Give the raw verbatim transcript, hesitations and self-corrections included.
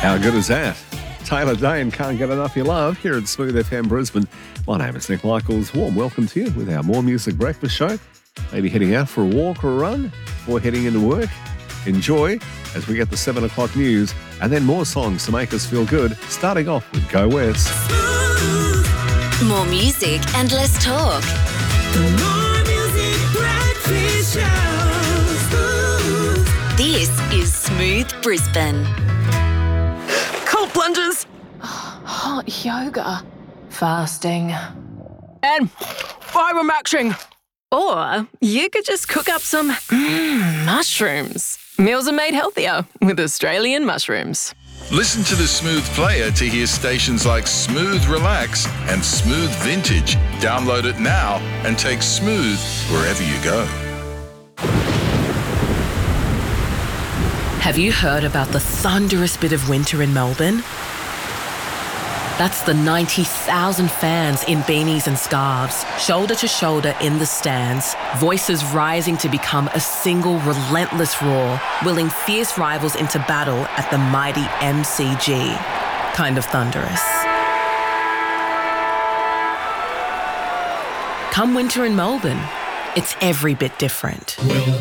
How good is that? Taylor Dane, Can't Get Enough Your Love, here at Smooth F M Brisbane. My name is Nick Michaels. Warm welcome to you with our More Music Breakfast Show. Maybe heading out for a walk or a run, or heading into work. Enjoy as we get the seven o'clock news and then more songs to make us feel good, starting off with Go West. More music and less talk. The More Music Breakfast Show. Smooth. This is Smooth Brisbane. Cold plunges, hot yoga, fasting, and fibre maxing. Or you could just cook up some mm, mushrooms. Meals are made healthier with Australian mushrooms. Listen to the Smooth Player to hear stations like Smooth Relax and Smooth Vintage. Download it now and take Smooth wherever you go. Have you heard about the thunderous bit of winter in Melbourne? That's the ninety thousand fans in beanies and scarves, shoulder to shoulder in the stands, voices rising to become a single relentless roar, willing fierce rivals into battle at the mighty M C G. Kind of thunderous. Come winter in Melbourne, it's every bit different.